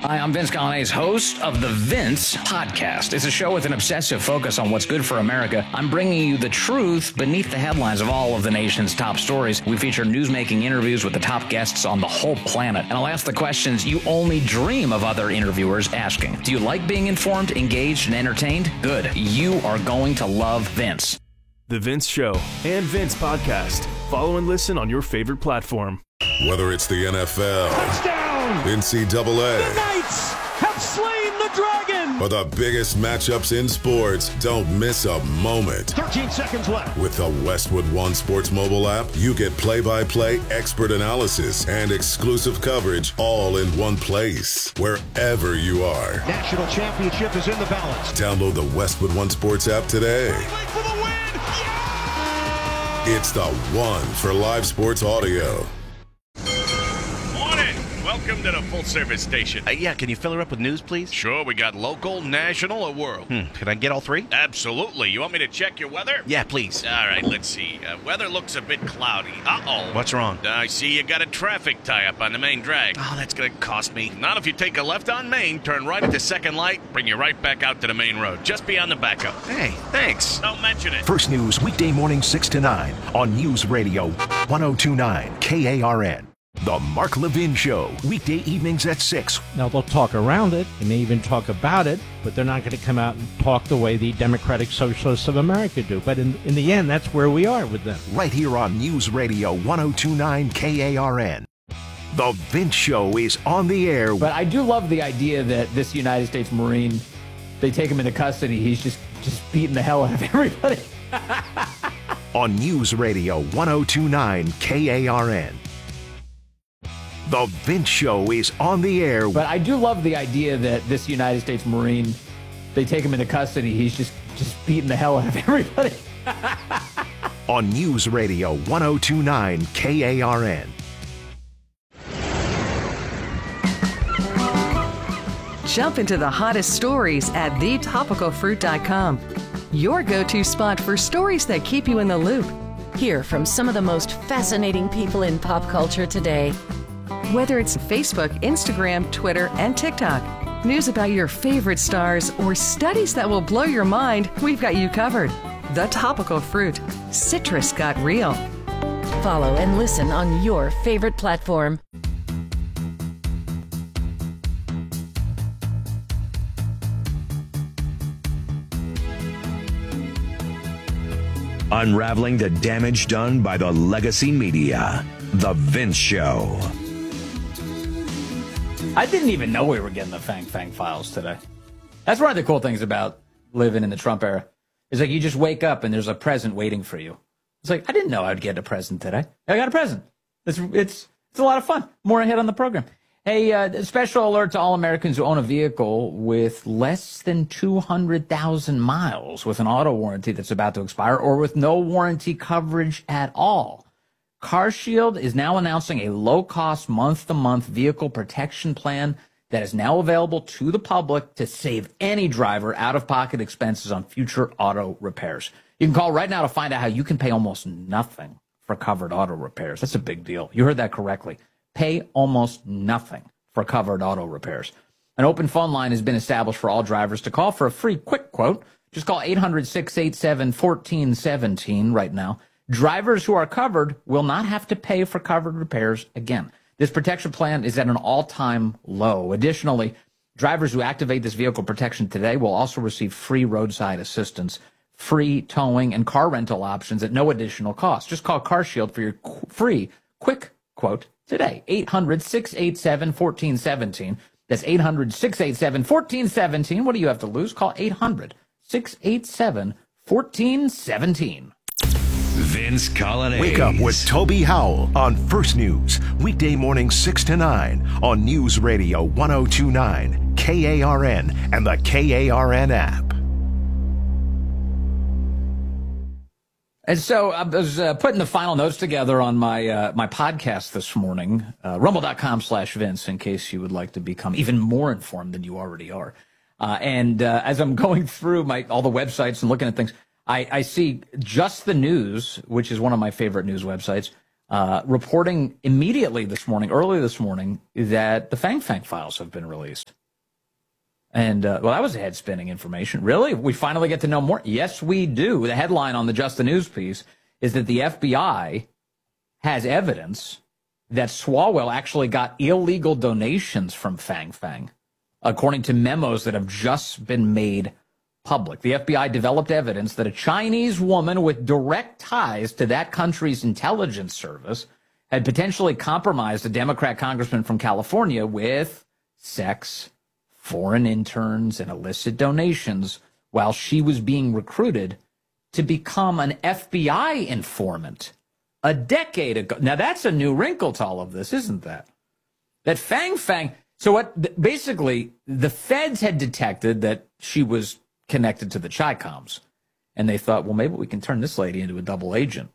Hi, I'm Vince Coglianese, host of the Vince Podcast. It's a show with an obsessive focus on what's good for America. I'm bringing you the truth beneath the headlines of all of the nation's top stories. We feature newsmaking interviews with the top guests on the whole planet. And I'll ask the questions you only dream of other interviewers asking. Do you like being informed, engaged, and entertained? Good. You are going to love Vince. The Vince Show and Vince Podcast. Follow and listen on your favorite platform. Whether it's the NFL, touchdown, NCAA, the Knights have slain the dragon, or the biggest matchups in sports, don't miss a moment. 13 seconds left. With the Westwood One Sports mobile app, you get play-by-play expert analysis and exclusive coverage all in one place, wherever you are. National championship is in the balance. Download the Westwood One Sports app today. For the win. Yeah! It's the one for live sports audio. Welcome to the full-service station. Yeah, can you fill her up with news, please? Sure, we got local, national, or world. Can I get all three? Absolutely. You want me to check your weather? Yeah, please. All right, let's see. Weather looks a bit cloudy. Uh-oh. What's wrong? I see you got a traffic tie-up on the main drag. Oh, that's going to cost me. Not if you take a left on Main, turn right at the second light, bring you right back out to the main road, just beyond the backup. Hey, thanks. Don't mention it. First News, weekday morning 6 to 9 on News Radio 1029 KARN. The Mark Levin Show, weekday evenings at 6. Now, they'll talk around it, they may even talk about it, but they're not going to come out and talk the way the Democratic Socialists of America do. But in the end, that's where we are with them. Right here on News Radio 1029 KARN. The Vince Show is on the air. But I do love the idea that this United States Marine, they take him into custody, he's just beating the hell out of everybody. On News Radio 1029 KARN. The Vince Show is on the air. But I do love the idea that this United States Marine, they take him into custody, he's just beating the hell out of everybody. On News Radio 1029 KARN. Jump into the hottest stories at thetopicalfruit.com. Your go-to spot for stories that keep you in the loop. Hear from some of the most fascinating people in pop culture today. Whether it's Facebook, Instagram, Twitter, and TikTok, news about your favorite stars, or studies that will blow your mind, we've got you covered. The Topical Fruit. Citrus got real. Follow and listen on your favorite platform. Unraveling the damage done by the legacy media. The Vince Show. I didn't even know we were getting the Fang files today. That's one of the cool things about living in the Trump era. It's like you just wake up and there's a present waiting for you. It's like, I didn't know I'd get a present today. I got a present. It's a lot of fun. More ahead on the program. Hey, special alert to all Americans who own a vehicle with less than 200,000 miles with an auto warranty that's about to expire or with no warranty coverage at all. CarShield is now announcing a low-cost month-to-month vehicle protection plan that is now available to the public to save any driver out-of-pocket expenses on future auto repairs. You can call right now to find out how you can pay almost nothing for covered auto repairs. That's a big deal. You heard that correctly. Pay almost nothing for covered auto repairs. An open phone line has been established for all drivers to call for a free quick quote. Just call 800-687-1417 right now. Drivers who are covered will not have to pay for covered repairs again. This protection plan is at an all-time low. Additionally, drivers who activate this vehicle protection today will also receive free roadside assistance, free towing, and car rental options at no additional cost. Just call CarShield for your free quick quote today. 800-687-1417. That's 800-687-1417. What do you have to lose? Call 800-687-1417. Vince Coglianese. Wake up with Toby Howell on First News, weekday morning 6 to 9 on News Radio 1029 KARN and the KARN app. And so I was putting the final notes together on my my podcast this morning, rumble.com/Vince, in case you would like to become even more informed than you already are. And as I'm going through all the websites and looking at things, I see Just the News, which is one of my favorite news websites, reporting immediately early this morning, that the Fang Fang files have been released. And, well, that was head-spinning information. Really? We finally get to know more? Yes, we do. The headline on the Just the News piece is that the FBI has evidence that Swalwell actually got illegal donations from Fang Fang, according to memos that have just been made public. The FBI developed evidence that a Chinese woman with direct ties to that country's intelligence service had potentially compromised a Democrat congressman from California with sex, foreign interns, and illicit donations while she was being recruited to become an FBI informant a decade ago. Now, that's a new wrinkle to all of this, isn't that? That Fang Fang... So what? Basically, the feds had detected that she was connected to the Chi-Coms, and they thought, well, maybe we can turn this lady into a double agent.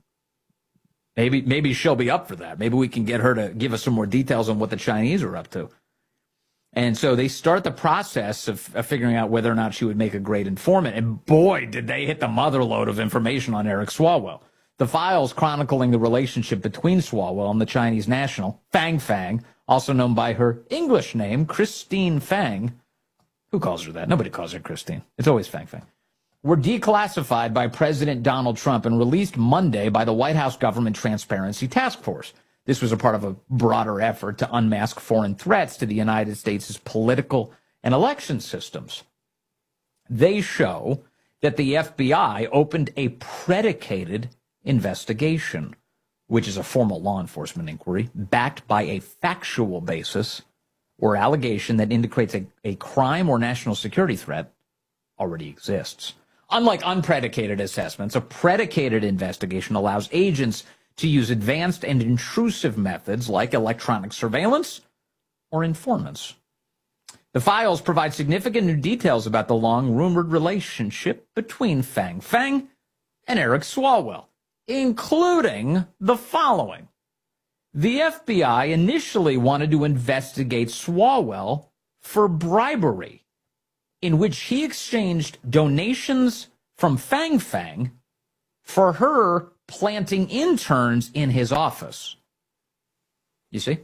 Maybe she'll be up for that. Maybe we can get her to give us some more details on what the Chinese are up to. And so they start the process of figuring out whether or not she would make a great informant. And boy, did they hit the mother load of information on Eric Swalwell. The files chronicling the relationship between Swalwell and the Chinese national, Fang Fang, also known by her English name, Christine Fang. Who calls her that? Nobody calls her Christine. It's always Fang Fang. Were declassified by President Donald Trump and released Monday by the White House Government Transparency Task Force. This was a part of a broader effort to unmask foreign threats to the United States' political and election systems. They show that the FBI opened a predicated investigation, which is a formal law enforcement inquiry, backed by a factual basis or allegation that indicates a crime or national security threat already exists. Unlike unpredicated assessments, a predicated investigation allows agents to use advanced and intrusive methods like electronic surveillance or informants. The files provide significant new details about the long-rumored relationship between Fang Fang and Eric Swalwell, including the following. The FBI initially wanted to investigate Swalwell for bribery, in which he exchanged donations from Fang Fang for her planting interns in his office. You see?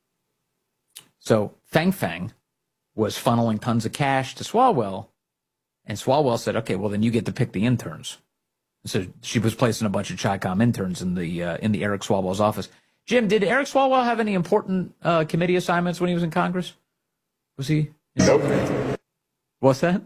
So Fang Fang was funneling tons of cash to Swalwell, and Swalwell said, okay, well, then you get to pick the interns. So she was placing a bunch of Chi-Com interns in the Eric Swalwell's office. Jim, did Eric Swalwell have any important committee assignments when he was in Congress? Was he? Nope. What's that?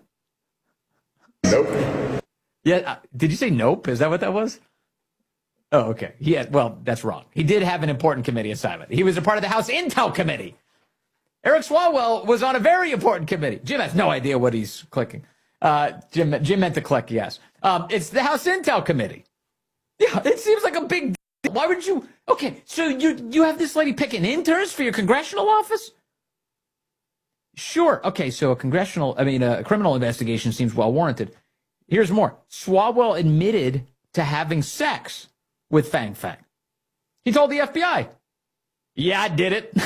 Nope. Yeah, did you say nope? Is that what that was? Oh, okay. Well, that's wrong. He did have an important committee assignment. He was a part of the House Intel Committee. Eric Swalwell was on a very important committee. Jim has no idea what he's clicking. Jim meant to click yes. It's the House Intel Committee. Yeah, it seems like a big deal. Why would you? Okay, so you have this lady picking interns for your congressional office? Sure. Okay, so a criminal investigation seems well warranted. Here's more. Swalwell admitted to having sex with Fang Fang. He told the FBI, yeah, I did it.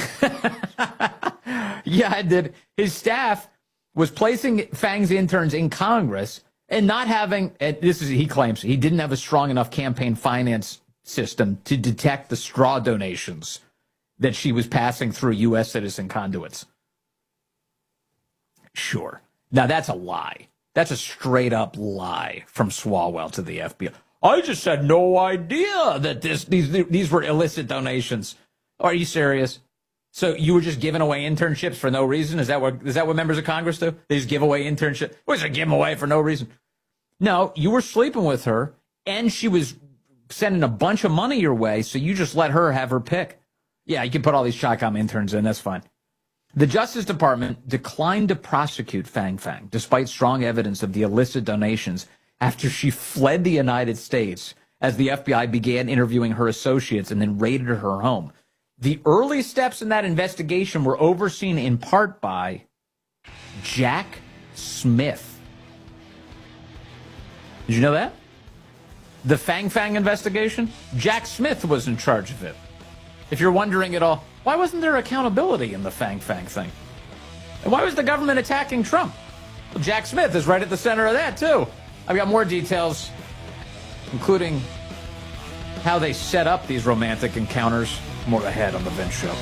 Yeah, I did. His staff was placing Fang's interns in Congress and not having, he claims, he didn't have a strong enough campaign finance system to detect the straw donations that she was passing through U.S. citizen conduits. Sure. Now, that's a lie. That's a straight-up lie from Swalwell to the FBI. I just had no idea that these were illicit donations. Are you serious? So you were just giving away internships for no reason? Is that what members of Congress do? They just give away internships? What is it, give them away for no reason? No, you were sleeping with her, and she was sending a bunch of money your way, so you just let her have her pick. Yeah, you can put all these Chi-Com interns in. That's fine. The Justice Department declined to prosecute Fang Fang, despite strong evidence of the illicit donations, after she fled the United States as the FBI began interviewing her associates and then raided her home. The early steps in that investigation were overseen in part by Jack Smith. Did you know that? The Fang Fang investigation? Jack Smith was in charge of it. If you're wondering at all, why wasn't there accountability in the Fang Fang thing? And why was the government attacking Trump? Well, Jack Smith is right at the center of that, too. I've got more details, including how they set up these romantic encounters. More ahead on the Vince Show.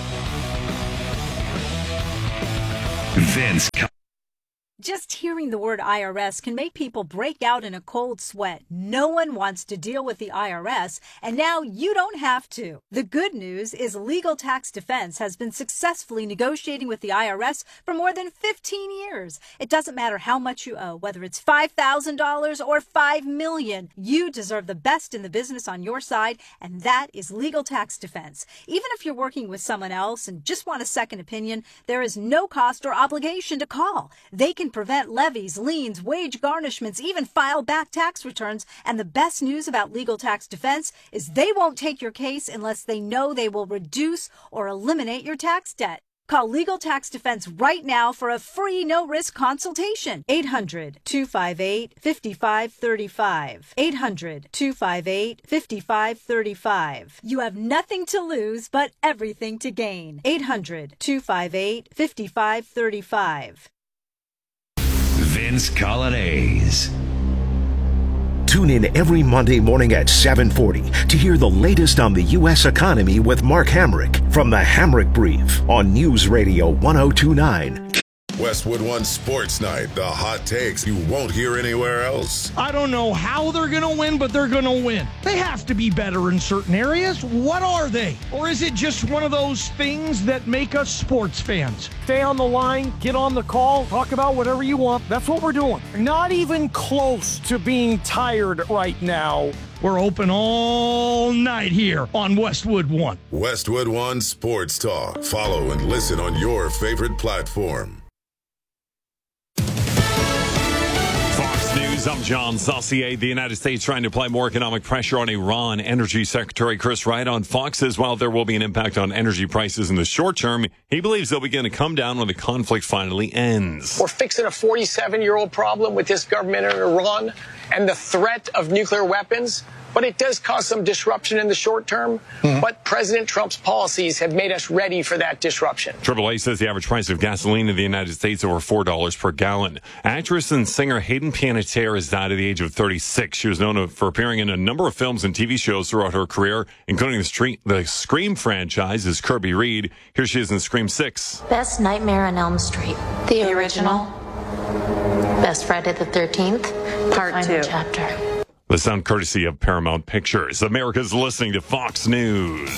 Vince. Just hearing the word IRS can make people break out in a cold sweat. No one wants to deal with the IRS, and now you don't have to. The good news is Legal Tax Defense has been successfully negotiating with the IRS for more than 15 years. It doesn't matter how much you owe, whether it's $5,000 or $5 million. You deserve the best in the business on your side, and that is Legal Tax Defense. Even if you're working with someone else and just want a second opinion, there is no cost or obligation to call. They can prevent levies, liens, wage garnishments, even file back tax returns. And the best news about Legal Tax Defense is they won't take your case unless they know they will reduce or eliminate your tax debt. Call Legal Tax Defense right now for a free no-risk consultation. 800-258-5535. 800-258-5535. You have nothing to lose but everything to gain. 800-258-5535. Vince Colonnese. Tune in every Monday morning at 7:40 to hear the latest on the U.S. economy with Mark Hamrick from the Hamrick Brief on News Radio 1029. Westwood One Sports Night, the hot takes you won't hear anywhere else. I don't know how they're going to win, but they're going to win. They have to be better in certain areas. What are they? Or is it just one of those things that make us sports fans? Stay on the line, get on the call, talk about whatever you want. That's what we're doing. Not even close to being tired right now. We're open all night here on Westwood One. Westwood One Sports Talk. Follow and listen on your favorite platform. Fox News, I'm John Saucier. The United States trying to apply more economic pressure on Iran. Energy Secretary Chris Wright on Fox says while there will be an impact on energy prices in the short term, he believes they'll begin to come down when the conflict finally ends. We're fixing a 47-year-old problem with this government in Iran and the threat of nuclear weapons. But it does cause some disruption in the short term. But President Trump's policies have made us ready for that disruption. AAA says the average price of gasoline in the United States over $4 per gallon. Actress and singer Hayden Panettiere has died at the age of 36. She was known for appearing in a number of films and TV shows throughout her career, including the Scream franchise as Kirby Reed. Here she is in Scream 6. Best Nightmare on Elm Street. The original. Best Friday the 13th. Part 2. Chapter. The sound courtesy of Paramount Pictures. America's listening to Fox News.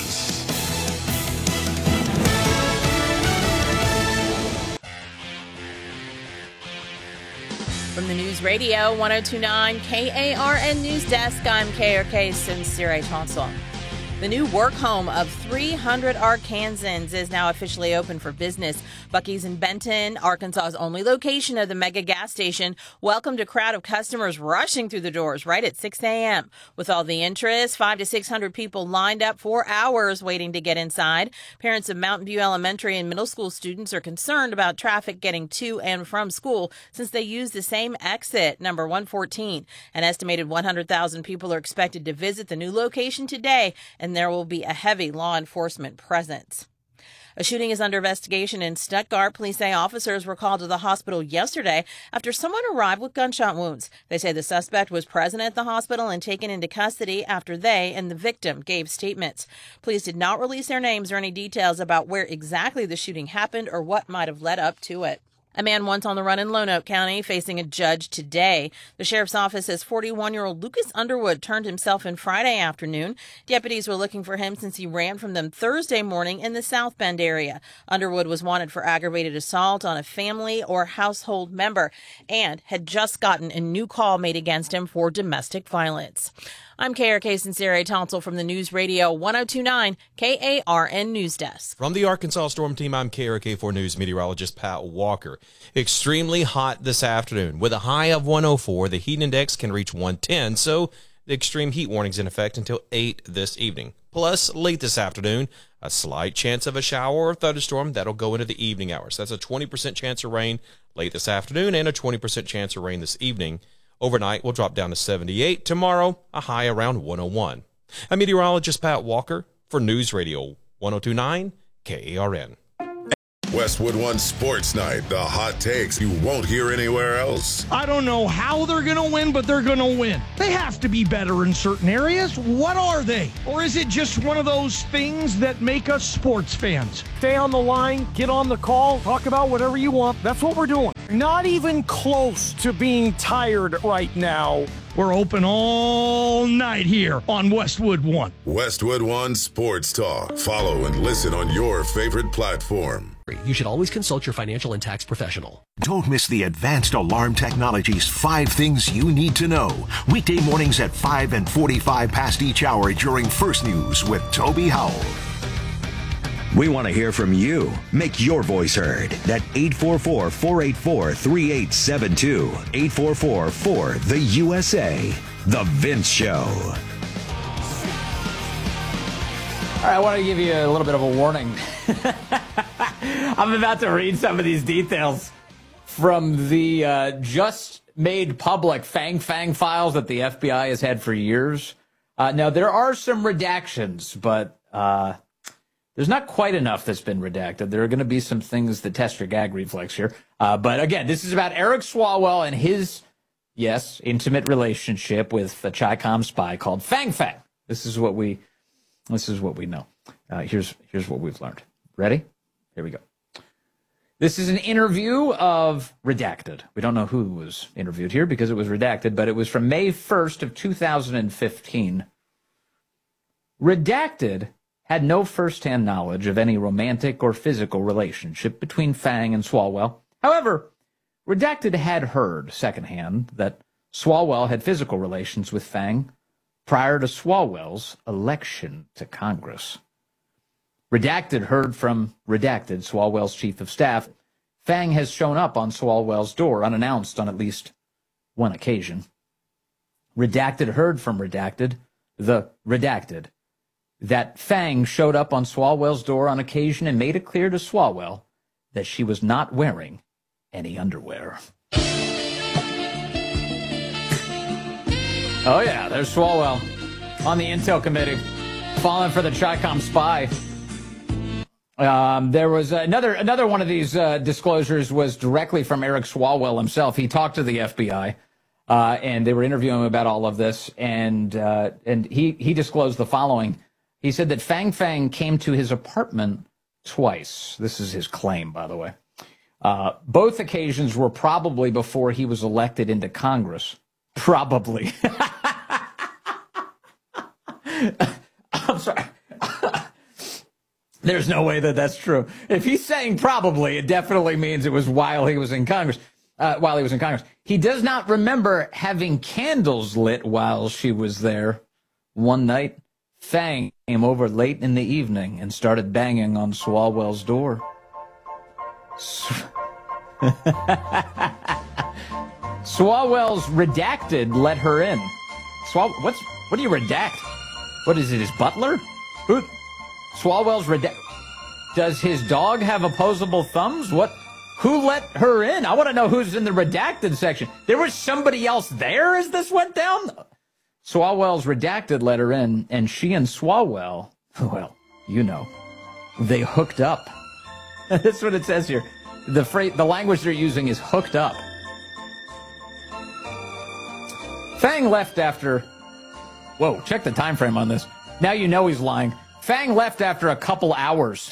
From the News Radio 1029 KARN News Desk, I'm KRK's Sincere Thompson. The new work home of 300 Arkansans is now officially open for business. Buc-ee's in Benton, Arkansas's only location of the mega gas station, welcomed a crowd of customers rushing through the doors right at 6 a.m. With all the interest, 500 to 600 people lined up for hours waiting to get inside. Parents of Mountain View Elementary and middle school students are concerned about traffic getting to and from school since they use the same exit, number 114. An estimated 100,000 people are expected to visit the new location today, and there will be a heavy law enforcement presence. A shooting is under investigation in Stuttgart. Police say officers were called to the hospital yesterday after someone arrived with gunshot wounds. They say the suspect was present at the hospital and taken into custody after they and the victim gave statements. Police did not release their names or any details about where exactly the shooting happened or what might have led up to it. A man once on the run in Lonoke County facing a judge today. The sheriff's office says 41-year-old Lucas Underwood turned himself in Friday afternoon. Deputies were looking for him since he ran from them Thursday morning in the South Bend area. Underwood was wanted for aggravated assault on a family or household member and had just gotten a new call made against him for domestic violence. I'm KRK Sincere Tonsel from the News Radio 1029 KARN News Desk. From the Arkansas Storm Team, I'm KRK4 News meteorologist Pat Walker. Extremely hot this afternoon. With a high of 104, the heat index can reach 110, so the extreme heat warning's in effect until 8 this evening. Plus, late this afternoon, a slight chance of a shower or thunderstorm that'll go into the evening hours. That's a 20% chance of rain late this afternoon and a 20% chance of rain this evening. Overnight, we'll drop down to 78. Tomorrow, a high around 101. I'm meteorologist Pat Walker for News Radio 1029 KARN. Westwood One Sports Night, the hot takes you won't hear anywhere else. I don't know how they're going to win, but they're going to win. They have to be better in certain areas. What are they? Or is it just one of those things that make us sports fans? Stay on the line, get on the call, talk about whatever you want. That's what we're doing. Not even close to being tired right now. We're open all night here on Westwood One. Westwood One Sports Talk. Follow and listen on your favorite platform. You should always consult your financial and tax professional. Don't miss the Advanced Alarm Technologies 5 Things You Need to Know. Weekday mornings at 5 and 45 past each hour during First News with Toby Howell. We want to hear from you. Make your voice heard at 844-484-3872. 844-4-THE-USA. The Vince Show. All right, I want to give you a little bit of a warning. I'm about to read some of these details from the just made public Fang files that the FBI has had for years. Now, there are some redactions, but there's not quite enough that's been redacted. There are going to be some things that test your gag reflex here. But again, this is about Eric Swalwell and his, yes, intimate relationship with a Chi-Com spy called Fang. This is what we know. Here's what we've learned. Ready? Here we go. This is an interview of redacted. We don't know who was interviewed here because it was redacted, but it was from May 1st of 2015. Redacted had no first-hand knowledge of any romantic or physical relationship between Fang and Swalwell. However, Redacted had heard secondhand that Swalwell had physical relations with Fang prior to Swalwell's election to Congress. Redacted heard from Redacted, Swalwell's chief of staff. Fang has shown up on Swalwell's door unannounced on at least one occasion. Redacted heard from Redacted, the Redacted, that Fang showed up on Swalwell's door on occasion and made it clear to Swalwell that she was not wearing any underwear. Oh yeah, there's Swalwell on the Intel Committee, falling for the Chi-Com spy. There was another one of these disclosures was directly from Eric Swalwell himself. He talked to the FBI, and they were interviewing him about all of this, and he disclosed the following. He said that Fang came to his apartment twice. This is his claim, by the way. Both occasions were probably before he was elected into Congress. Probably. I'm sorry. There's no way that that's true. If he's saying probably, it definitely means it was while he was in Congress. He does not remember having candles lit while she was there. One night, Fang came over late in the evening and started banging on Swalwell's door. Swalwell's Redacted let her in. What do you redact? What is it, his butler? Who? Swalwell's Redacted. Does his dog have opposable thumbs? What? Who let her in? I want to know who's in the Redacted section. There was somebody else there as this went down? Swalwell's Redacted let her in, and she and Swalwell, well, you know, they hooked up. That's what it says here. The language they're using is hooked up. Fang left after... Whoa, check the time frame on this. Now you know he's lying. Fang left after a couple hours.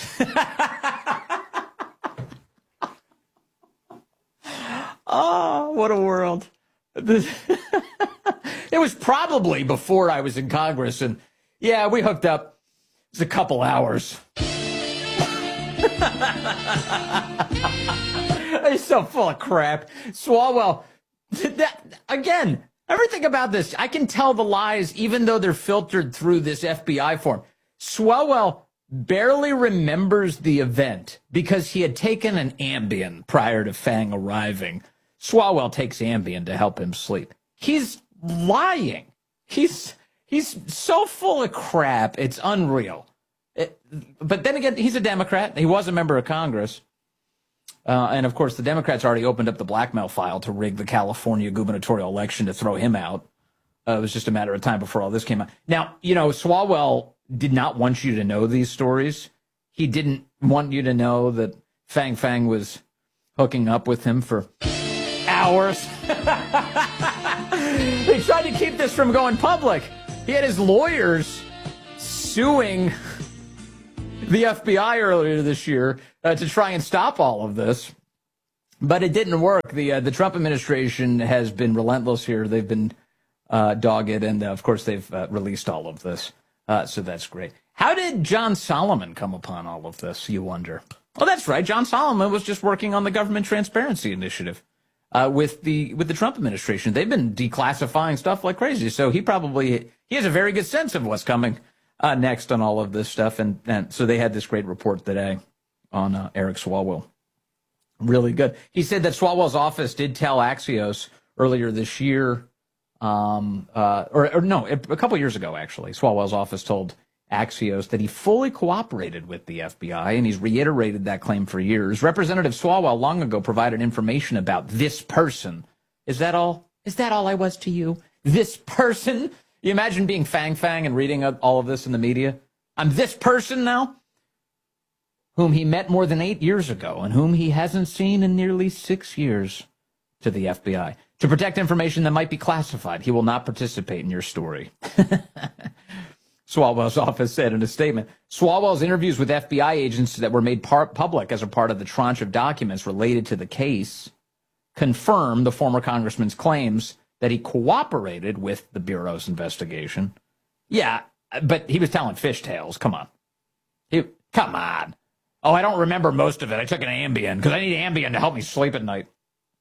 Oh, what a world. It was probably before I was in Congress, and yeah, we hooked up. It was a couple hours. They're so full of crap. Swalwell, again, everything about this, I can tell the lies even though they're filtered through this FBI form. Swalwell barely remembers the event because he had taken an Ambien prior to Fang arriving. Swalwell takes Ambien to help him sleep. He's lying. He's so full of crap. It's unreal. But then again, he's a Democrat. He was a member of Congress. And, of course, the Democrats already opened up the blackmail file to rig the California gubernatorial election to throw him out. It was just a matter of time before all this came out. Now, you know, Swalwell did not want you to know these stories. He didn't want you to know that Fang Fang was hooking up with him for hours. They tried to keep this from going public. He had his lawyers suing the FBI earlier this year to try and stop all of this. But it didn't work. The Trump administration has been relentless here. They've been dogged, and of course they've released all of this. So that's great. How did John Solomon come upon all of this, you wonder? Well, that's right. John Solomon was just working on the government transparency initiative with the Trump administration. They've been declassifying stuff like crazy. So he has a very good sense of what's coming next on all of this stuff. And so they had this great report today on Eric Swalwell. Really good. He said that Swalwell's office did tell Axios earlier this year, a couple years ago, actually. Swalwell's office told Axios that he fully cooperated with the FBI, and he's reiterated that claim for years. Representative Swalwell long ago provided information about this person. Is that all? Is that all I was to you? This person? You imagine being Fang Fang and reading all of this in the media? I'm this person now? Whom he met more than 8 years ago and whom he hasn't seen in nearly 6 years, to the FBI. To protect information that might be classified, he will not participate in your story. Swalwell's office said in a statement, Swalwell's interviews with FBI agents that were made public as a part of the tranche of documents related to the case confirm the former congressman's claims that he cooperated with the Bureau's investigation. Yeah, but he was telling fishtails. Come on. Come on. Oh, I don't remember most of it. I took an Ambien because I need Ambien to help me sleep at night.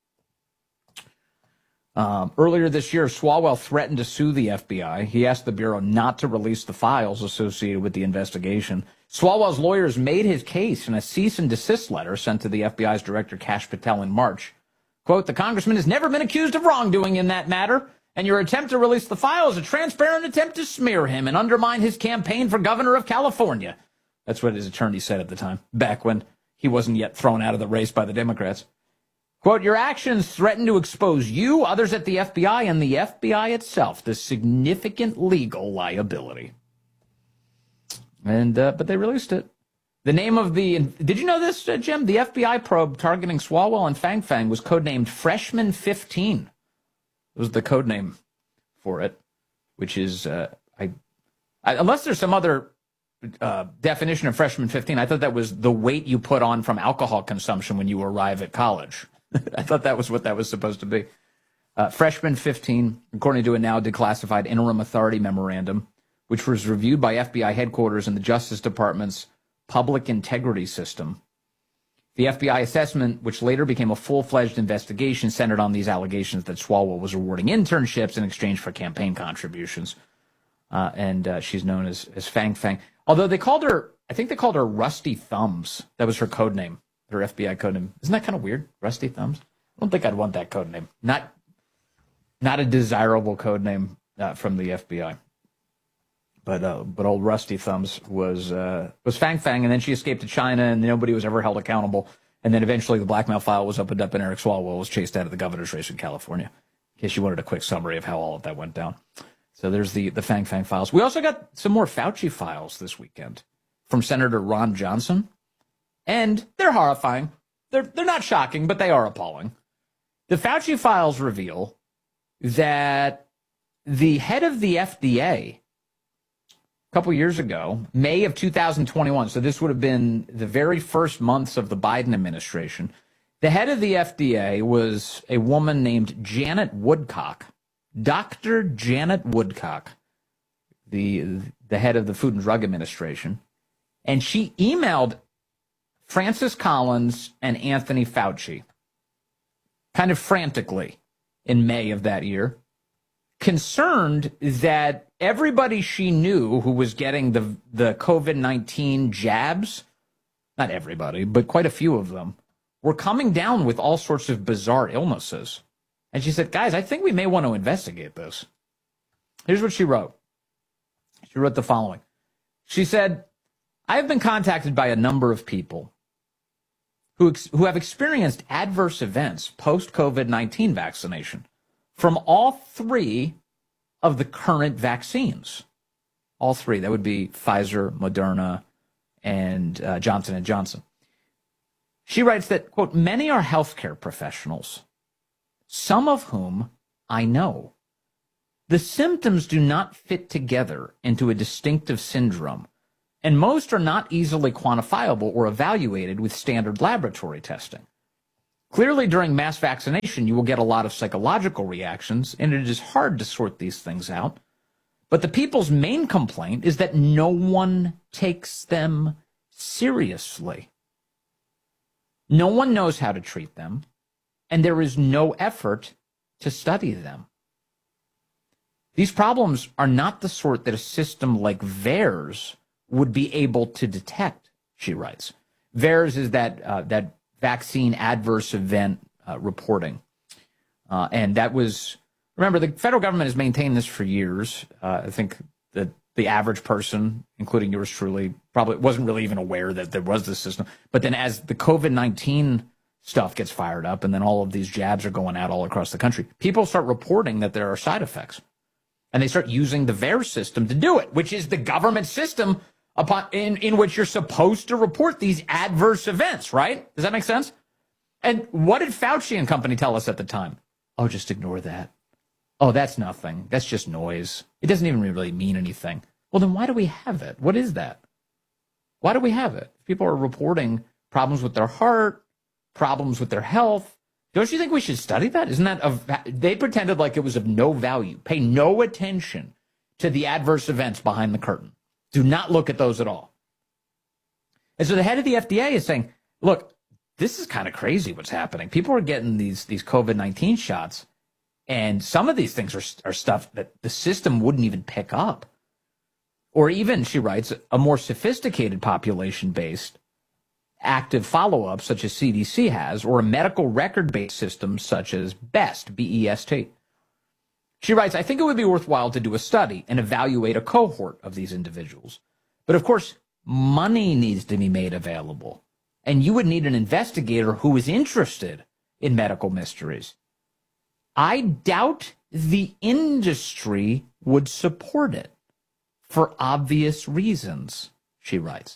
Earlier this year, Swalwell threatened to sue the FBI. He asked the Bureau not to release the files associated with the investigation. Swalwell's lawyers made his case in a cease and desist letter sent to the FBI's director, Kash Patel, in March. Quote, the congressman has never been accused of wrongdoing in that matter, and your attempt to release the file is a transparent attempt to smear him and undermine his campaign for governor of California. That's what his attorney said at the time, back when he wasn't yet thrown out of the race by the Democrats. Quote, your actions threaten to expose you, others at the FBI, and the FBI itself to significant legal liability. And but they released it. The name of did you know this, Jim? The FBI probe targeting Swalwell and Fang Fang was codenamed Freshman 15. It was the code name for it, which is, unless there's some other definition of Freshman 15, I thought that was the weight you put on from alcohol consumption when you arrive at college. I thought that was what that was supposed to be. Freshman 15, according to a now declassified interim authority memorandum, which was reviewed by FBI headquarters and the Justice Department's public integrity system. The FBI assessment, which later became a full-fledged investigation, centered on these allegations that Swalwell was awarding internships in exchange for campaign contributions. And she's known as Fang Fang. Although they called her, I think they called her Rusty Thumbs. That was her code name, her FBI code name. Isn't that kind of weird? Rusty Thumbs? I don't think I'd want that code name. Not a desirable code name from the FBI. But old Rusty Thumbs was Fang Fang, and then she escaped to China, and nobody was ever held accountable. And then eventually the blackmail file was opened up, and Eric Swalwell was chased out of the governor's race in California. In case you wanted a quick summary of how all of that went down. So there's the Fang Fang files. We also got some more Fauci files this weekend from Senator Ron Johnson, and they're horrifying. They're not shocking, but they are appalling. The Fauci files reveal that the head of the FDA a couple years ago, May of 2021, so this would have been the very first months of the Biden administration, the head of the FDA was a woman named Janet Woodcock. Dr. Janet Woodcock, the head of the Food and Drug Administration, and she emailed Francis Collins and Anthony Fauci kind of frantically in May of that year, concerned that everybody she knew who was getting the COVID-19 jabs, not everybody, but quite a few of them, were coming down with all sorts of bizarre illnesses. And she said, guys, I think we may want to investigate this. Here's what she wrote. She wrote the following. She said, I have been contacted by a number of people who have experienced adverse events post-COVID-19 vaccination from all three of the current vaccines. All three. That would be Pfizer, Moderna, and Johnson & Johnson. She writes that, quote, many are healthcare professionals, some of whom I know. The symptoms do not fit together into a distinctive syndrome, and most are not easily quantifiable or evaluated with standard laboratory testing. Clearly, during mass vaccination, you will get a lot of psychological reactions, and it is hard to sort these things out. But the people's main complaint is that no one takes them seriously. No one knows how to treat them, and there is no effort to study them. These problems are not the sort that a system like VAERS would be able to detect, she writes. VAERS is that vaccine adverse event reporting. And that was, remember, the federal government has maintained this for years. I think that the average person, including yours truly, probably wasn't really even aware that there was this system. But then as the COVID-19 stuff gets fired up and then all of these jabs are going out all across the country, people start reporting that there are side effects. And they start using the VAERS system to do it, which is the government system in which you're supposed to report these adverse events, right? Does that make sense? And what did Fauci and company tell us at the time? Oh, just ignore that. Oh, that's nothing. That's just noise. It doesn't even really mean anything. Well, then why do we have it? What is that? Why do we have it? People are reporting problems with their heart, problems with their health. Don't you think we should study that? Isn't that they pretended like it was of no value. Pay no attention to the adverse events behind the curtain. Do not look at those at all. And so the head of the FDA is saying, look, this is kind of crazy what's happening. People are getting these COVID-19 shots, and some of these things are stuff that the system wouldn't even pick up. Or even, she writes, a more sophisticated population-based active follow-up such as CDC has, or a medical record-based system such as BEST, B-E-S-T. She writes, I think it would be worthwhile to do a study and evaluate a cohort of these individuals. But of course, money needs to be made available. And you would need an investigator who is interested in medical mysteries. I doubt the industry would support it for obvious reasons, she writes.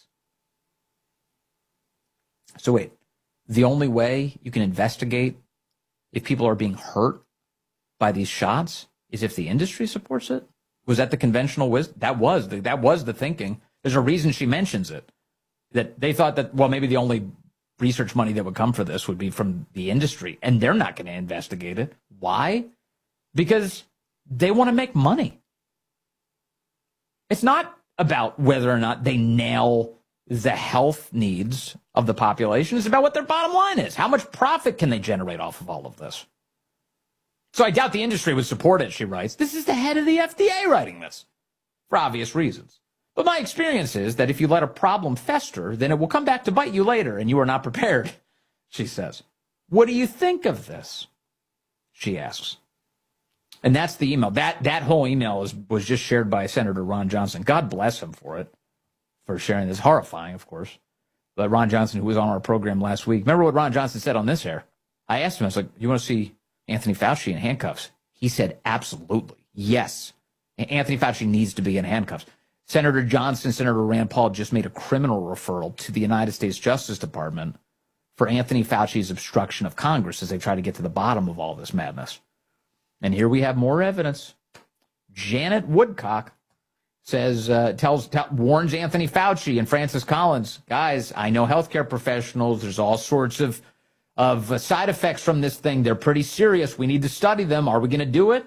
So wait, the only way you can investigate if people are being hurt by these shots is if the industry supports it? Was that the conventional wisdom? That was the thinking. There's a reason she mentions it. That they thought that, well, maybe the only research money that would come for this would be from the industry, and they're not going to investigate it. Why? Because they want to make money. It's not about whether or not they nail the health needs of the population. It's about what their bottom line is. How much profit can they generate off of all of this? So I doubt the industry would support it, she writes. This is the head of the FDA writing this, for obvious reasons. But my experience is that if you let a problem fester, then it will come back to bite you later, and you are not prepared, she says. What do you think of this? She asks. And that's the email. That whole email was just shared by Senator Ron Johnson. God bless him for sharing this. Horrifying, of course. But Ron Johnson, who was on our program last week, remember what Ron Johnson said on this air? I asked him, I was like, you want to see Anthony Fauci in handcuffs? He said, absolutely. Yes. Anthony Fauci needs to be in handcuffs. Senator Johnson, Senator Rand Paul just made a criminal referral to the United States Justice Department for Anthony Fauci's obstruction of Congress as they try to get to the bottom of all this madness. And here we have more evidence. Janet Woodcock says, warns Anthony Fauci and Francis Collins, guys, I know healthcare professionals. There's all sorts of side effects from this thing. They're pretty serious. We need to study them. Are we going to do it?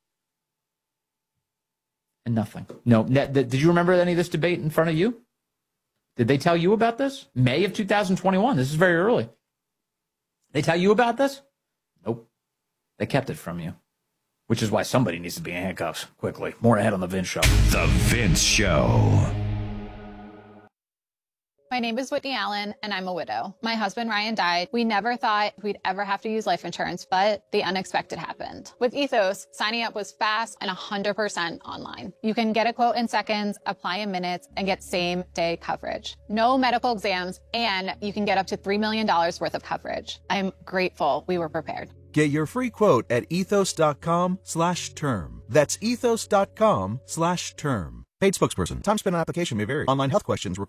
And nothing. No. Did you remember any of this debate in front of you? Did they tell you about this? May of 2021. This is very early. They tell you about this? Nope. They kept it from you. Which is why somebody needs to be in handcuffs quickly. More ahead on The Vince Show. The Vince Show. My name is Whitney Allen, and I'm a widow. My husband, Ryan, died. We never thought we'd ever have to use life insurance, but the unexpected happened. With Ethos, signing up was fast and 100% online. You can get a quote in seconds, apply in minutes, and get same-day coverage. No medical exams, and you can get up to $3 million worth of coverage. I'm grateful we were prepared. Get your free quote at ethos.com/term. That's ethos.com/term. Paid spokesperson. Time spent on application may vary. Online health questions required.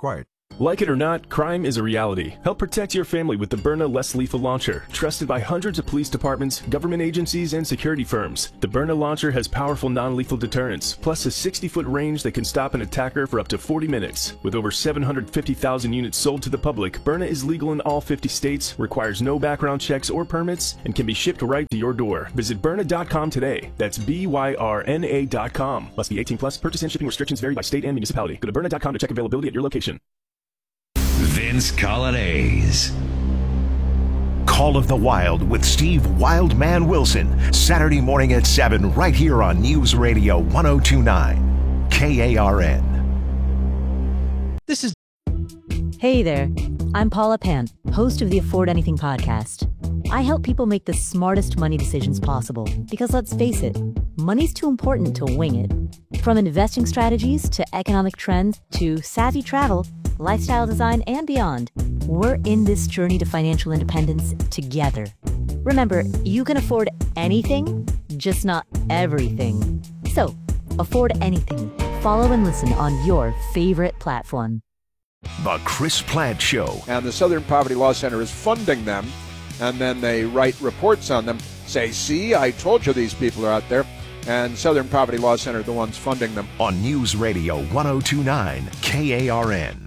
Like it or not, crime is a reality. Help protect your family with the Byrna Less Lethal Launcher, trusted by hundreds of police departments, government agencies, and security firms. The Byrna launcher has powerful non-lethal deterrence, plus a 60-foot range that can stop an attacker for up to 40 minutes. With over 750,000 units sold to the public, Byrna is legal in all 50 states, requires no background checks or permits, and can be shipped right to your door. Visit Byrna.com today. That's BYRNA.com. Must be 18 plus. Purchase and shipping restrictions vary by state and municipality. Go to Byrna.com to check availability at your location. Vince Colonnese. Call of the Wild with Steve Wildman Wilson, Saturday morning at 7 right here on News Radio 1029 KARN. This is... Hey there, I'm Paula Pant, host of the Afford Anything podcast. I help people make the smartest money decisions possible because, let's face it, money's too important to wing it. From investing strategies to economic trends to savvy travel, lifestyle design, and beyond, we're in this journey to financial independence together. Remember, you can afford anything, just not everything. So, afford anything. Follow and listen on your favorite platform. The Chris Plant Show. And the Southern Poverty Law Center is funding them, and then they write reports on them, say, see, I told you these people are out there. And Southern Poverty Law Center are the ones funding them. On News Radio 1029 KARN.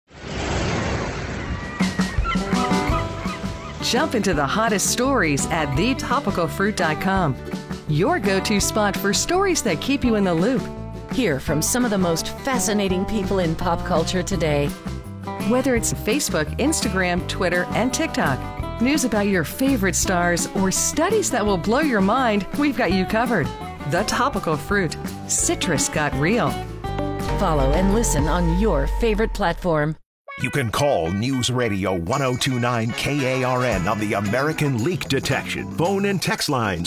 Jump into the hottest stories at thetopicalfruit.com. Your go-to spot for stories that keep you in the loop. Hear from some of the most fascinating people in pop culture today. Whether it's Facebook, Instagram, Twitter, and TikTok, news about your favorite stars, or studies that will blow your mind, we've got you covered. The Topical Fruit. Citrus got real. Follow and listen on your favorite platform. You can call News Radio 1029 KARN on the American Leak Detection. Phone and text lines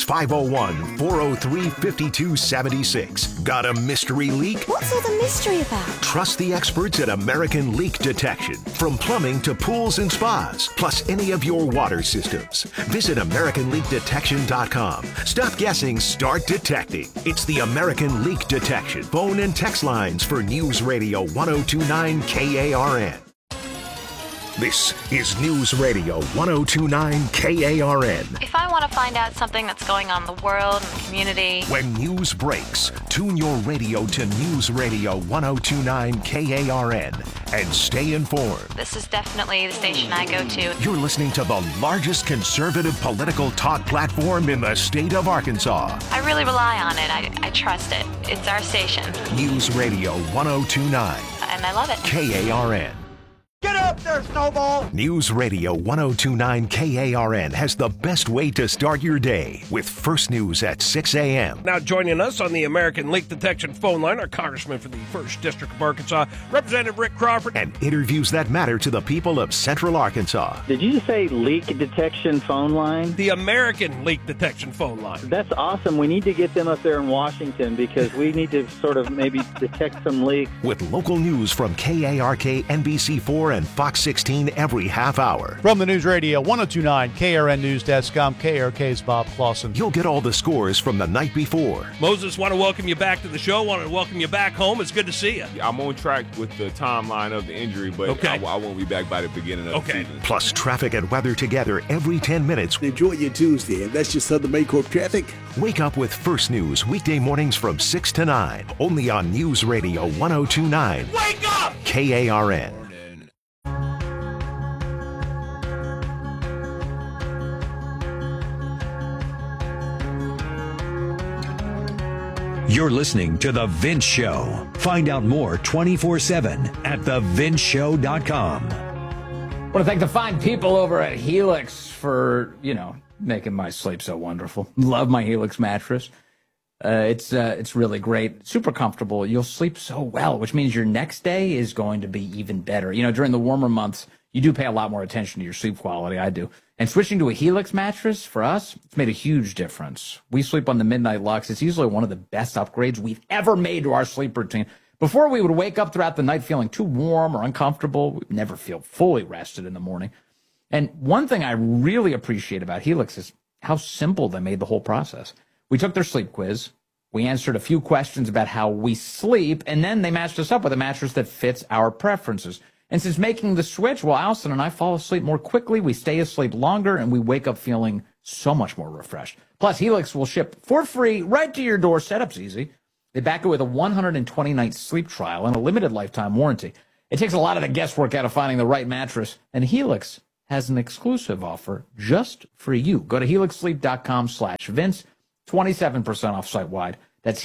501-403-5276. Got a mystery leak? What's all the mystery about? Trust the experts at American Leak Detection. From plumbing to pools and spas, plus any of your water systems. Visit AmericanLeakDetection.com. Stop guessing, start detecting. It's the American Leak Detection. Phone and text lines for News Radio 1029 KARN. This is News Radio 1029 KARN. If I want to find out something that's going on in the world and the community. When news breaks, tune your radio to News Radio 1029 KARN and stay informed. This is definitely the station I go to. You're listening to the largest conservative political talk platform in the state of Arkansas. I really rely on it. I trust it. It's our station. News Radio 1029. And I love it. KARN. Get up there, Snowball! News Radio 1029 KARN has the best way to start your day with first news at 6 a.m. Now joining us on the American Leak Detection phone line, our Congressman for the 1st District of Arkansas, Representative Rick Crawford. And interviews that matter to the people of Central Arkansas. Did you just say leak detection phone line? The American Leak Detection phone line. That's awesome. We need to get them up there in Washington because we need to sort of maybe detect some leaks. With local news from KARK, NBC4, and Fox 16 every half hour. From the News Radio 1029 KRN News Desk, I'm KRK's Bob Clausen. You'll get all the scores from the night before. Moses, want to welcome you back to the show. Want to welcome you back home. It's good to see you. I'm on track with the timeline of the injury, but okay. I won't be back by the beginning of the season. Plus traffic and weather together every 10 minutes. Enjoy your Tuesday, and that's just Southern Maycorp traffic. Wake up with first news weekday mornings from 6 to 9, only on News Radio 1029. Wake up! KARN. You're listening to The Vince Show. Find out more 24/7 at thevinceshow.com. I want to thank the fine people over at Helix for, making my sleep so wonderful. Love my Helix mattress. It's really great. Super comfortable. You'll sleep so well, which means your next day is going to be even better. During the warmer months, you do pay a lot more attention to your sleep quality. I do. And switching to a Helix mattress, for us, it's made a huge difference. We sleep on the Midnight Lux. It's usually one of the best upgrades we've ever made to our sleep routine. Before, we would wake up throughout the night feeling too warm or uncomfortable. We'd never feel fully rested in the morning. And one thing I really appreciate about Helix is how simple they made the whole process. We took their sleep quiz. We answered a few questions about how we sleep, and then they matched us up with a mattress that fits our preferences. And since making the switch, well, Allison and I fall asleep more quickly, we stay asleep longer, and we wake up feeling so much more refreshed. Plus, Helix will ship for free right to your door. Setup's easy. They back it with a 120-night sleep trial and a limited lifetime warranty. It takes a lot of the guesswork out of finding the right mattress, and Helix has an exclusive offer just for you. Go to helixsleep.com/Vince, 27% off site-wide. That's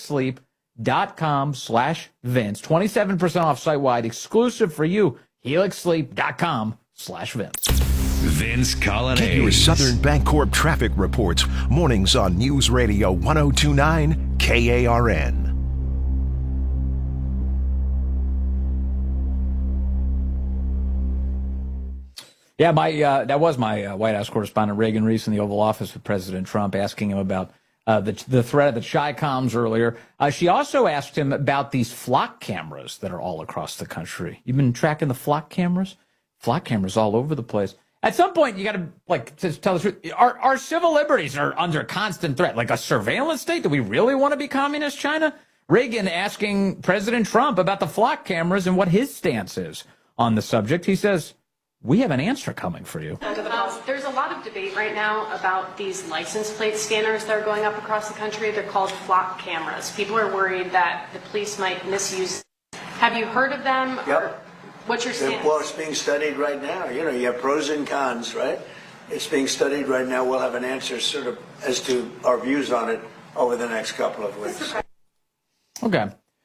helixsleep.com/Vince, 27% off site-wide, exclusive for you. helixsleep.com/Vince. Vince Coglianese. Get your Southern Bancorp traffic reports mornings on News Radio 102.9 KARN. Yeah, that was my White House correspondent, Reagan Reese, in the Oval Office with President Trump, asking him about the threat of the Chi-Coms earlier. She also asked him about these flock cameras that are all across the country. You've been tracking the flock cameras? Flock cameras all over the place. At some point, you got to tell the truth. Our civil liberties are under constant threat. Like a surveillance state? Do we really want to be communist China? Reagan asking President Trump about the flock cameras and what his stance is on the subject. He says, we have an answer coming for you. There's a lot of debate right now about these license plate scanners that are going up across the country. They're called flock cameras. People are worried that the police might misuse. Have you heard of them? Yep. What's your stance? Well, it's being studied right now. You know, you have pros and cons, right? It's being studied right now. We'll have an answer sort of as to our views on it over the next couple of weeks. Okay.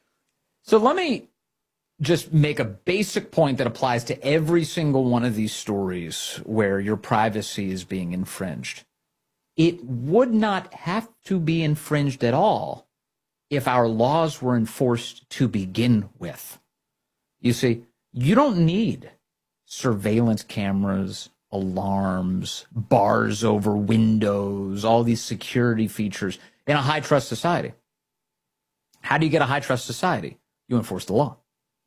So let me just make a basic point that applies to every single one of these stories where your privacy is being infringed. It would not have to be infringed at all if our laws were enforced to begin with. You see, you don't need surveillance cameras, alarms, bars over windows, all these security features in a high-trust society. How do you get a high-trust society? You enforce the law.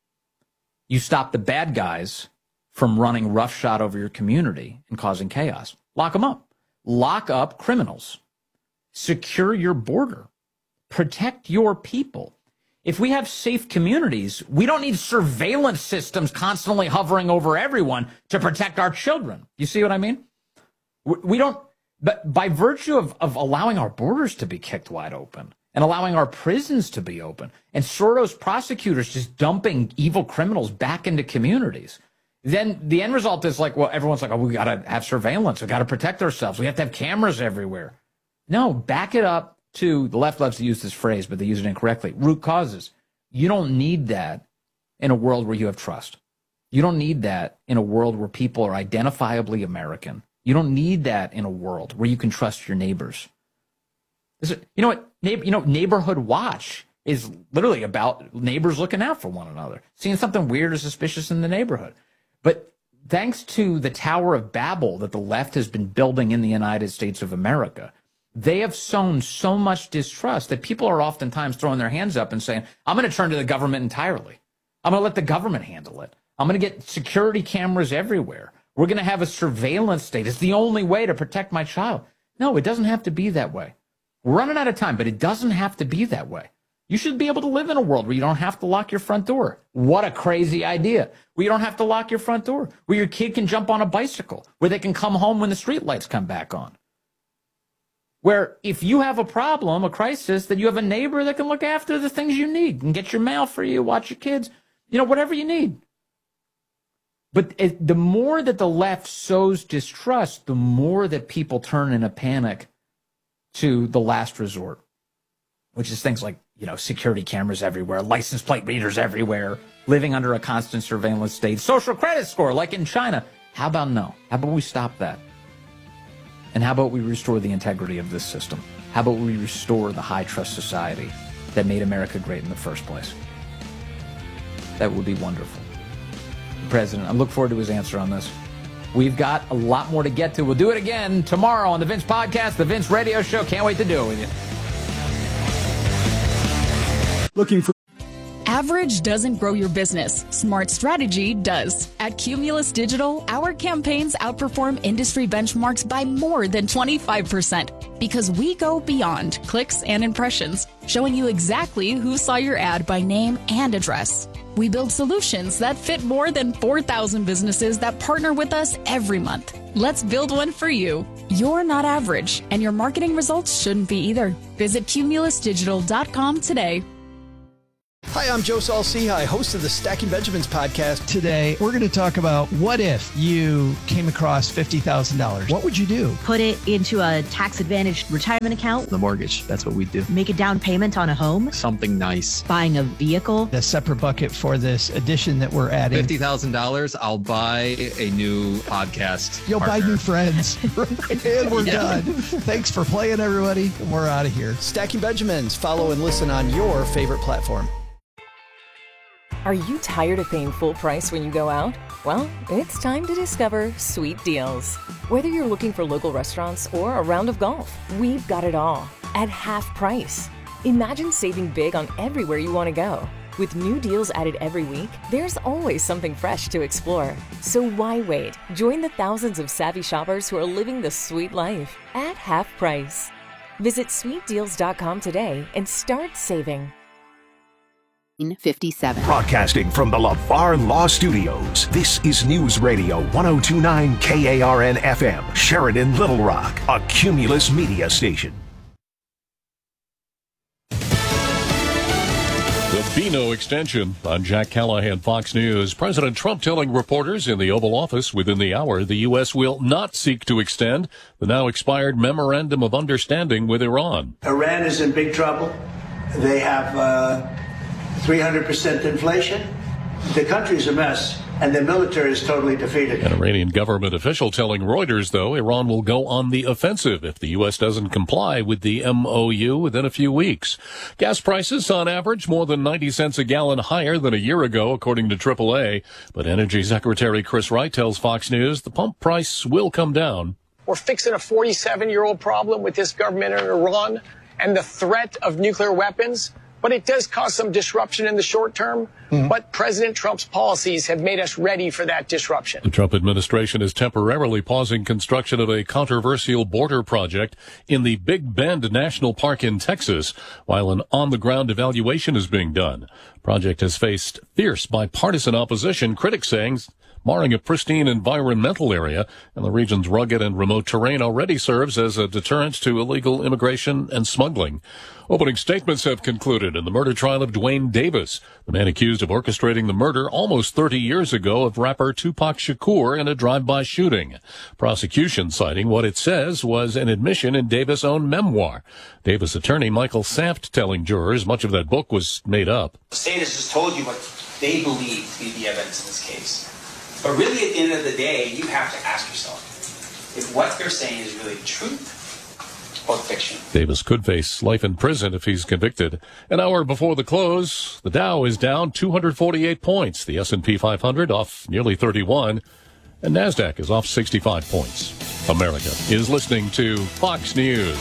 You stop the bad guys from running roughshod over your community and causing chaos. Lock them up. Lock up criminals. Secure your border. Protect your people. If we have safe communities, we don't need surveillance systems constantly hovering over everyone to protect our children. You see what I mean? We don't, but by virtue of allowing our borders to be kicked wide open and allowing our prisons to be open and Soros prosecutors just dumping evil criminals back into communities, then the end result is like, well, everyone's like, oh, we got to have surveillance. We got to protect ourselves. We have to have cameras everywhere. No, back it up. To the left loves to use this phrase, but they use it incorrectly. Root causes. You don't need that in a world where you have trust. You don't need that in a world where people are identifiably American. You don't need that in a world where you can trust your neighbors. You know what? Neighborhood watch is literally about neighbors looking out for one another, seeing something weird or suspicious in the neighborhood. But thanks to the Tower of Babel that the left has been building in the United States of America, they have sown so much distrust that people are oftentimes throwing their hands up and saying, I'm going to turn to the government entirely. I'm going to let the government handle it. I'm going to get security cameras everywhere. We're going to have a surveillance state. It's the only way to protect my child. No, it doesn't have to be that way. We're running out of time, but it doesn't have to be that way. You should be able to live in a world where you don't have to lock your front door. What a crazy idea. Where you don't have to lock your front door. Where your kid can jump on a bicycle. Where they can come home when the street lights come back on. Where if you have a problem, a crisis, that you have a neighbor that can look after the things you need and get your mail for you, watch your kids, whatever you need. But the more that the left sows distrust, the more that people turn in a panic to the last resort, which is things like, security cameras everywhere, license plate readers everywhere, living under a constant surveillance state, social credit score like in China. How about no? How about we stop that? And how about we restore the integrity of this system? How about we restore the high-trust society that made America great in the first place? That would be wonderful. President, I look forward to his answer on this. We've got a lot more to get to. We'll do it again tomorrow on the Vince Podcast, the Vince Radio Show. Can't wait to do it with you. Looking for... Average doesn't grow your business. Smart strategy does. At Cumulus Digital, our campaigns outperform industry benchmarks by more than 25% because we go beyond clicks and impressions, showing you exactly who saw your ad by name and address. We build solutions that fit more than 4,000 businesses that partner with us every month. Let's build one for you. You're not average, and your marketing results shouldn't be either. Visit cumulusdigital.com today. Hi, I'm Joe Saul-Sehy, host of the Stacking Benjamins podcast. Today, we're going to talk about what if you came across $50,000? What would you do? Put it into a tax-advantaged retirement account. The mortgage, that's what we do. Make a down payment on a home. Something nice. Buying a vehicle. A separate bucket for this addition that we're adding. $50,000, I'll buy a new podcast. You'll buy new friends. And we're done. Thanks for playing, everybody. We're out of here. Stacking Benjamins. Follow and listen on your favorite platform. Are you tired of paying full price when you go out? Well, it's time to discover Sweet Deals. Whether you're looking for local restaurants or a round of golf, we've got it all at half price. Imagine saving big on everywhere you want to go. With new deals added every week, there's always something fresh to explore. So why wait? Join the thousands of savvy shoppers who are living the sweet life at half price. Visit sweetdeals.com today and start saving. 57. Broadcasting from the LeVar Law Studios, this is News Radio 102.9 KARN FM, Sheridan, Little Rock, a Cumulus media station. The Beano extension. I'm Jack Callahan, Fox News. President Trump telling reporters in the Oval Office within the hour the U.S. will not seek to extend the now expired Memorandum of Understanding with Iran. Iran is in big trouble. They have 300% inflation. The country's a mess, and the military is totally defeated. An Iranian government official telling Reuters, though, Iran will go on the offensive if the U.S. doesn't comply with the MOU within a few weeks. Gas prices, on average, more than 90 cents a gallon higher than a year ago, according to AAA. But Energy Secretary Chris Wright tells Fox News the pump price will come down. We're fixing a 47-year-old problem with this government in Iran and the threat of nuclear weapons. But it does cause some disruption in the short term. But President Trump's policies have made us ready for that disruption. The Trump administration is temporarily pausing construction of a controversial border project in the Big Bend National Park in Texas, while an on-the-ground evaluation is being done. The project has faced fierce bipartisan opposition, critics saying marring a pristine environmental area, and the region's rugged and remote terrain already serves as a deterrent to illegal immigration and smuggling. Opening statements have concluded in the murder trial of Dwayne Davis, the man accused of orchestrating the murder almost 30 years ago of rapper Tupac Shakur in a drive-by shooting. Prosecution citing what it says was an admission in Davis' own memoir. Davis attorney Michael Saft telling jurors much of that book was made up. The state has just told you what they believe to be the evidence in this case. But really, at the end of the day, you have to ask yourself if what they're saying is really truth or fiction. Davis could face life in prison if he's convicted. An hour before the close, the Dow is down 248 points. The S&P 500 off nearly 31. And NASDAQ is off 65 points. America is listening to Fox News.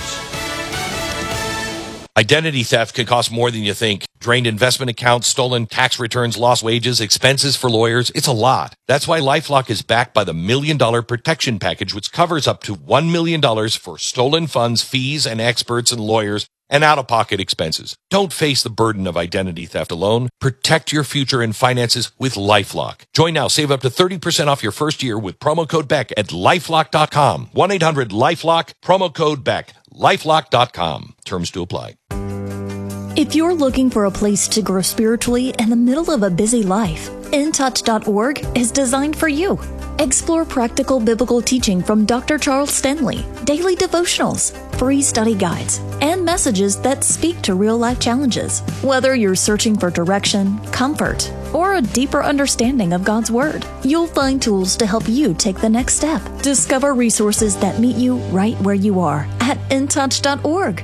Identity theft can cost more than you think. Drained investment accounts, stolen tax returns, lost wages, expenses for lawyers. It's a lot. That's why LifeLock is backed by the $1 Million Protection Package, which covers up to $1 million for stolen funds, fees, and experts and lawyers, and out-of-pocket expenses. Don't face the burden of identity theft alone. Protect your future and finances with LifeLock. Join now. Save up to 30% off your first year with promo code BECK at LifeLock.com. 1-800-LifeLock, promo code BECK. LifeLock.com. Terms to apply. If you're looking for a place to grow spiritually in the middle of a busy life, InTouch.org is designed for you. Explore practical biblical teaching from Dr. Charles Stanley, daily devotionals, free study guides, and messages that speak to real-life challenges. Whether you're searching for direction, comfort, or a deeper understanding of God's Word, you'll find tools to help you take the next step. Discover resources that meet you right where you are at InTouch.org.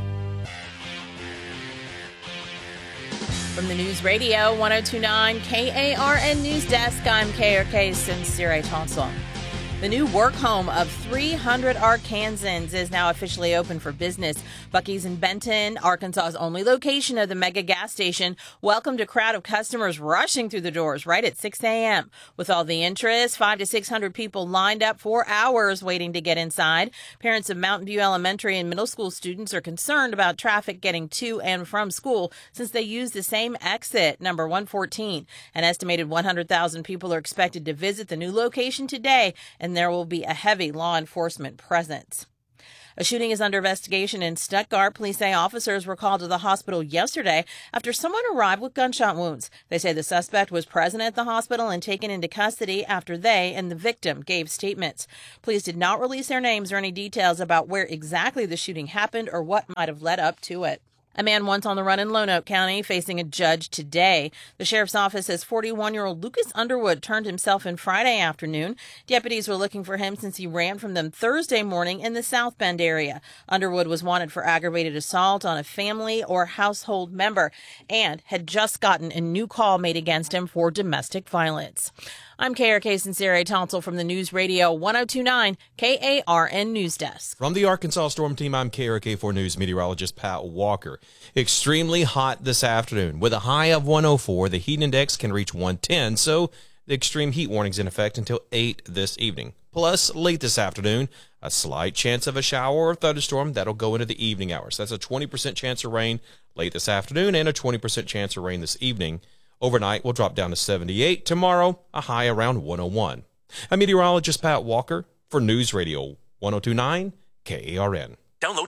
From the News Radio 102.9 KARN News Desk, I'm KRK's Sincere Thompson. The new work home of 300 Arkansans is now officially open for business. Buc-ee's in Benton, Arkansas's only location of the mega gas station, welcomed a crowd of customers rushing through the doors right at 6 a.m. With all the interest, 500 to 600 people lined up for hours waiting to get inside. Parents of Mountain View Elementary and middle school students are concerned about traffic getting to and from school since they use the same exit, number 114. An estimated 100,000 people are expected to visit the new location today, and there will be a heavy law enforcement presence. A shooting is under investigation in Stuttgart. Police say officers were called to the hospital yesterday after someone arrived with gunshot wounds. They say the suspect was present at the hospital and taken into custody after they and the victim gave statements. Police did not release their names or any details about where exactly the shooting happened or what might have led up to it. A man once on the run in Lonoke County facing a judge today. The sheriff's office says 41-year-old Lucas Underwood turned himself in Friday afternoon. Deputies were looking for him since he ran from them Thursday morning in the South Bend area. Underwood was wanted for aggravated assault on a family or household member and had just gotten a new call made against him for domestic violence. I'm KRK Sincere Tonsel from the News Radio 1029 KARN News Desk. From the Arkansas Storm Team, I'm KRK4 News meteorologist Pat Walker. Extremely hot this afternoon. With a high of 104, the heat index can reach 110, so the extreme heat warning's in effect until 8 this evening. Plus, late this afternoon, a slight chance of a shower or thunderstorm that'll go into the evening hours. That's a 20% chance of rain late this afternoon and a 20% chance of rain this evening. Overnight, we'll drop down to 78. Tomorrow, a high around 101. I'm meteorologist Pat Walker for News Radio 1029 KARN. Download.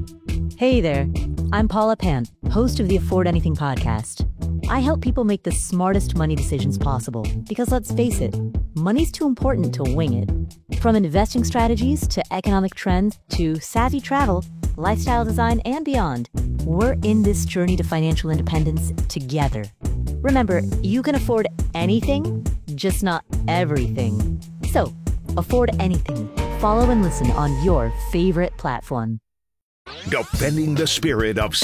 Hey there. I'm Paula Pant, host of the Afford Anything podcast. I help people make the smartest money decisions possible because, let's face it, money's too important to wing it. From investing strategies to economic trends to savvy travel, lifestyle design, and beyond, we're in this journey to financial independence together. Remember, you can afford anything, just not everything. So, afford anything. Follow and listen on your favorite platform. Defending the spirit of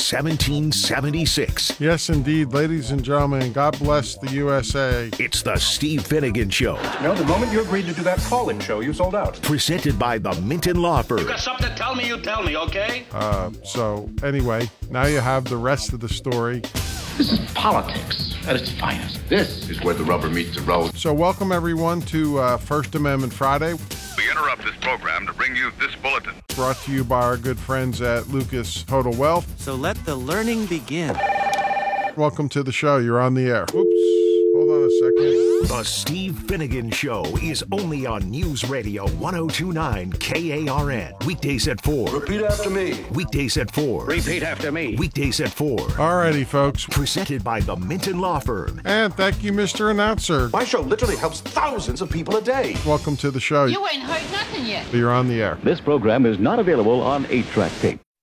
1776. Yes, indeed, ladies and gentlemen, God bless the USA. It's the Steve Finnegan Show. No, the moment you agreed to do that call-in show, you sold out. Presented by the Minton Law Firm. You got something to tell me, you tell me, okay? So, anyway, now you have the rest of the story. This is politics at its finest. This is where the rubber meets the road. So welcome, everyone, to First Amendment Friday. We interrupt this program to bring you this bulletin. Brought to you by our good friends at Lucas Total Wealth. So let the learning begin. Welcome to the show. You're on the air. Oops. Hold on a second. The Steve Finnegan Show is only on News Radio 1029 KARN. Weekdays at 4. Repeat after me. Weekdays at 4. Repeat after me. Weekdays at 4. Alrighty, folks. Presented by the Minton Law Firm. And thank you, Mr. Announcer. My show literally helps thousands of people a day. Welcome to the show. You ain't heard nothing yet. You're on the air. This program is not available on 8-track tape.